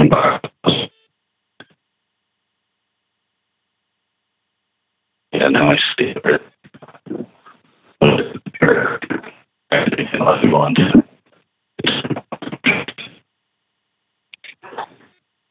Yeah, now I see it. Unless you want to.